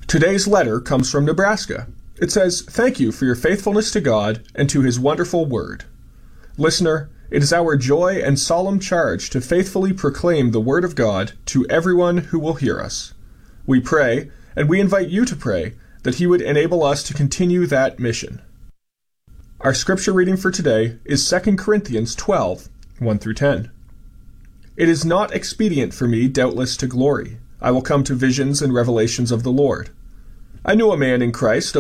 Today's letter comes from Nebraska. It says, "Thank you for your faithfulness to God and to His wonderful word." Listener, it is our joy and solemn charge to faithfully proclaim the word of God to everyone who will hear us. We pray, and we invite you to pray, that He would enable us to continue that mission. Our scripture reading for today is 2 Corinthians 12, 1-10. "It is not expedient for me, doubtless, to glory. I will come to visions and revelations of the Lord. I knew a man in Christ